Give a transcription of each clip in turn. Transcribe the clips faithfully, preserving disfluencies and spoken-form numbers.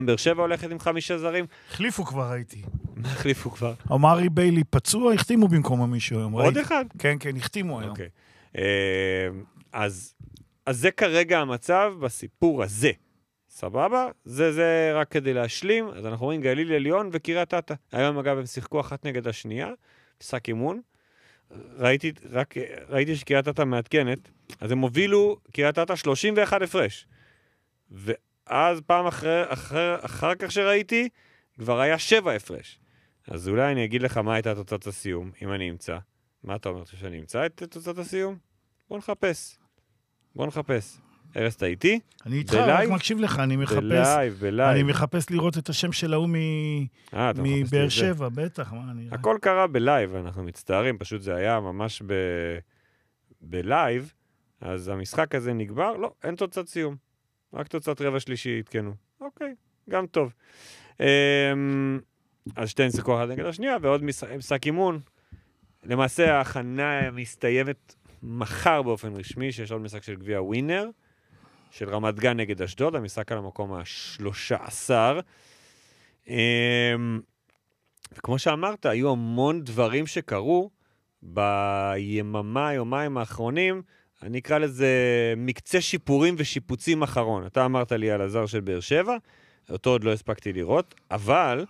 באר שבע הולכת עם חמישה זרים. החליפו כבר, ראיתי. מה החליפו כבר? אמרי ביילי פצוע, החתימו במקום מישהו היום. עוד אחד? כן, כן, החתימו היום. אוקיי. אז זה כרגע המצב בסיפור הזה. סבבה? זה זה רק כדי להשלים. אז אנחנו רואים גליל עליון וקריית אתא. היום אגב הם שיחקו אחת נגד השנייה, משחק אימון. ראיתי, רק, ראיתי שקריית אתא מעדכנת, אז הם הובילו קריית אתא שלושים ואחת הפרש. ואז פעם אחר, אחר, אחר כך שראיתי, כבר היה שבע הפרש. אז אולי אני אגיד לך מה הייתה תוצאת הסיום, אם אני אמצא. מה אתה אומר שאני אמצא את תוצאת הסיום? בוא נחפש. בוא נחפש. ארז, אתה איתי? אני איתך, רק מקשיב לך, אני מחפש... בלייב, בלייב. אני מחפש לראות את השם של ההוא מבאר שבע, בטח. הכל קרה בלייב, אנחנו מצטערים, פשוט זה היה ממש בלייב, אז המשחק הזה נגבר, לא, אין תוצאת סיום. רק תוצאת רבע שלישי התקנו. אוקיי, גם טוב. אז שתי נשחקו אחת נגד השנייה, ועוד משחק אימון. למעשה ההכנה מסתיימת מחר באופן רשמי, שיש עוד משחק של גביע ווינר, של רמת גן נגד אשדוד, המשחק על המקום ה-שלושה עשר. וכמו שאמרת, היו המון דברים שקרו ביממה, יומיים האחרונים, אני אקרא לזה מקצה שיפורים ושיפוצים אחרון. אתה אמרת לי על הזר של באר שבע, אותו עוד לא הספקתי לראות, אבל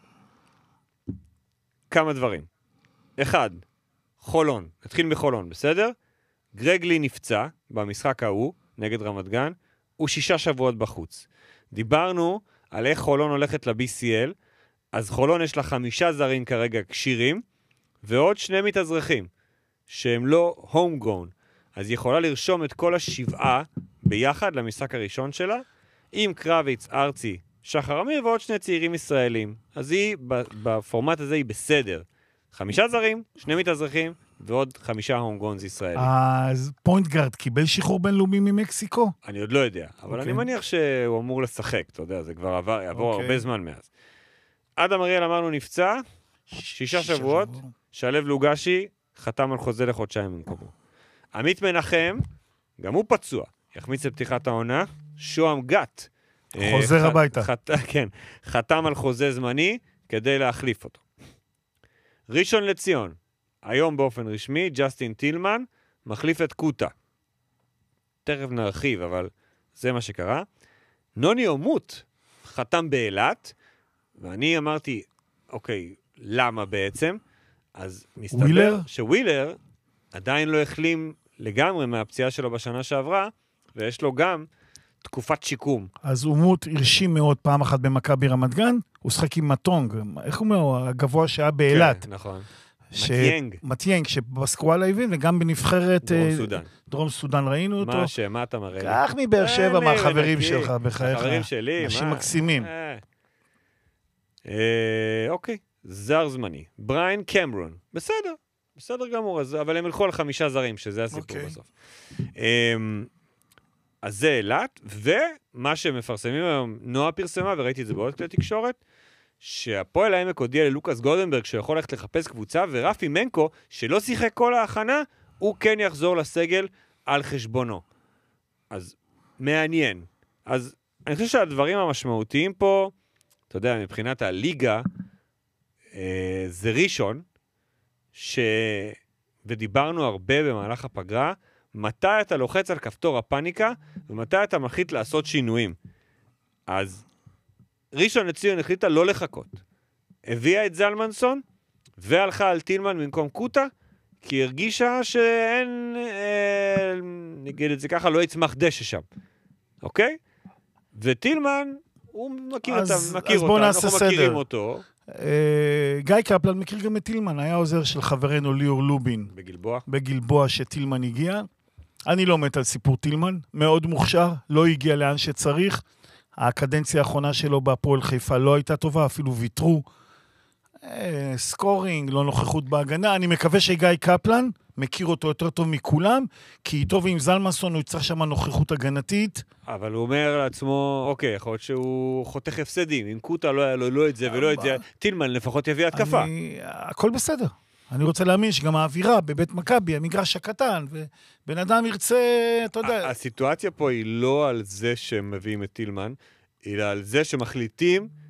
כמה דברים. אחד, חולון, נתחיל מחולון, בסדר? גרגלי נפצע במשחק ההוא, נגד רמת גן, הוא שישה שבועות בחוץ. דיברנו על איך חולון הולכת ל-בי סי אל, אז חולון יש לה חמישה זרים כרגע קשירים, ועוד שני מתאזרחים, שהם לא homegrown. אז היא יכולה לרשום את כל השבעה ביחד למשחק הראשון שלה, עם קרביץ, ארצי, שחר אמיר ועוד שני צעירים ישראלים. אז היא, בפורמט הזה היא בסדר. חמישה זרים, שני מתאזרחים, ועוד חמישה הומגונס ישראלים. אז פוינטגארד קיבל שחרור בינלאומי ממקסיקו? אני עוד לא יודע, אבל okay. אני מניח שהוא אמור לשחק, אתה יודע, זה כבר עבר, יעבור okay. הרבה זמן מאז. אדם אריאל אמרנו נפצע, שישה שבועות, שלב לוגשי, חתם על חוזה לחודשיים במקומו. עמית מנחם, גם הוא פצוע, יחמיץ לפתיחת העונה, שוהם גת. חוזר ח... הביתה. חת... כן, חתם על חוזה זמני כדי להחליף אותו. ראשון לציון, היום באופן רשמי, ג'סטין טילמן מחליף את קוטה. תכף נרחיב, אבל זה מה שקרה. נוני אומות חתם באילת, ואני אמרתי, אוקיי, למה בעצם? אז מסתבר ווילר? שווילר עדיין לא החלים לגמרי מהפציעה שלו בשנה שעברה, ויש לו גם תקופת שיקום. אז אומות הרשים מאוד פעם אחת במכבי רמת גן, הוא שחק עם מטונג, איך הוא אומר? הגבוה שהיה באילת. כן, נכון. ש... מטיינג. מטיינג, שבסקואל היבין, וגם בנבחרת... דרום סודן. דרום סודן ראינו אותו. מה השם, מה אתה מראה לי? כך מבאר שבע מהחברים שלך, בחייך. החברים שלי, אנשים מקסימים. אוקיי, זר זמני. בריין קמרון, בסדר, בסדר גמור, אבל הם הלכו על חמישה זרים, שזה הסיפור בסוף. אז זה אילת, ומה שמפרסמים היום, נועה פרסמה, וראיתי את זה בעוד כלי תקשורת, שהפועל העמק הודיע ללוקאס גולדנברג שיכול ללכת לחפש קבוצה, ורפי מנקו, שלא שיחק כל ההכנה, הוא כן יחזור לסגל על חשבונו. אז מעניין. אז אני חושב שהדברים המשמעותיים פה, אתה יודע, מבחינת הליגה, אה, זה ראשון, ש... ודיברנו הרבה במהלך הפגרה, מתי אתה לוחץ על כפתור הפאניקה, ומתי אתה מחליט לעשות שינויים. אז ראשון לציון החליטה לא לחכות. הביאה את זלמנסון, והלכה על טילמן במקום קוטה, כי היא הרגישה שאין, אה, נגיד את זה ככה, לא יצמח דשא שם. אוקיי? וטילמן, הוא מכיר אותם, מכיר אותם, אנחנו סדר. מכירים אותו. אה, גיא קפלן מכיר גם את טילמן, היה עוזר של חברנו ליאור לובין. בגלבוע? בגלבוע שטילמן הגיע. אני לא מת על סיפור טילמן, מאוד מוכשר, לא הגיע לאן שצריך. הקדנציה האחרונה שלו בהפועל חיפה לא הייתה טובה, אפילו ויתרו. אה, סקורינג, לא נוכחות בהגנה. אני מקווה שגיא קפלן מכיר אותו יותר טוב מכולם, כי איתו ועם זלמנסון הוא יצטרך שם נוכחות הגנתית. אבל הוא אומר לעצמו, אוקיי, יכול להיות שהוא חותך הפסדים. אם קוטה לא היה לו לא את זה ולא את זה, טילמן לפחות יביא התקפה. אני... הכל בסדר. אני רוצה להאמין שגם האווירה בבית מכבי, המגרש הקטן, ובן אדם ירצה, אתה יודע... הסיטואציה פה היא לא על זה שהם מביאים את טילמן, אלא על זה שמחליטים